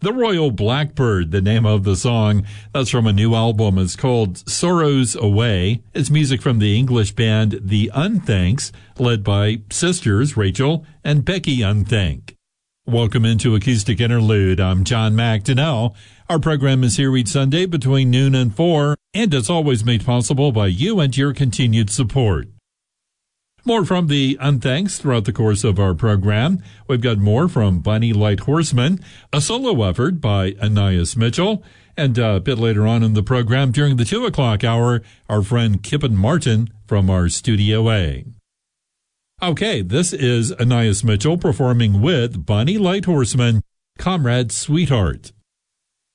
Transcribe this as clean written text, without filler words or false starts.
The Royal Blackbird, the name of the song. That's from a new album. It's called Sorrows Away. It's music from the English band The Unthanks, led by sisters Rachel and Becky Unthank. Welcome into Acoustic Interlude. I'm John McDonnell. Our program is here each Sunday between noon and 4, and it's always made possible by you and your continued support. More from the Unthanks throughout the course of our program. We've got more from Bunny Light Horseman, a solo effort by Anais Mitchell, and a bit later on in the program during the 2 o'clock hour, our friend Kippen Martin from our Studio A. Okay, this is Anais Mitchell performing with Bunny Light Horseman, Comrade Sweetheart.